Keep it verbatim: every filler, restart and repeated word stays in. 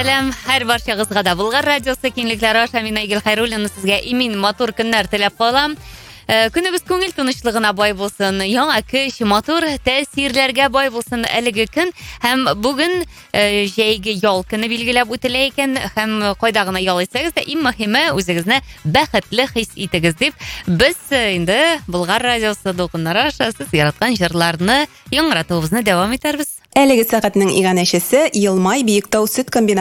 сәлем, һәр баршагызга да Болгар радиосы кенлекләре аша мин Айгөл Хайруллина сезгә имин матур көннәр теләп калам. Көнебез күңел тынычлыгына бай булсын, яңа көч, матур тәэсирләргә бай булсын әлеге көн һәм бүген җәйге ял көне билгеләп үтелә икән һәм кайда гына ял итсәгез дә иң мөһиме үзегезне бәхетле хис итегез дип без инде Болгар радиосы дулкыннары аша сез яраткан җырларны яңратуыбызны дәвам итәрбез. Әлеге сәгатьнең иганәчесе Елмай Биектау сөт комбинаты